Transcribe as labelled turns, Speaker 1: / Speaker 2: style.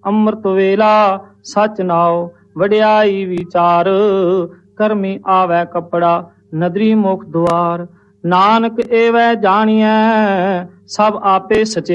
Speaker 1: ਅੰਮ੍ਰਿਤ ਵੇਲਾ ਸਚ ਨਾਉ ਵਡਿਆਈ ਵਿਚਾਰ। ਕਰਮੀ ਆਵੈ ਕੱਪੜਾ ਨਦਰੀ ਮੁਖ ਦੁਆਰ। ਨਾਨਕ ਏਵੈ ਜਾਣੀਐ ਸਭ ਆਪੇ ਸਚਿਆਰ।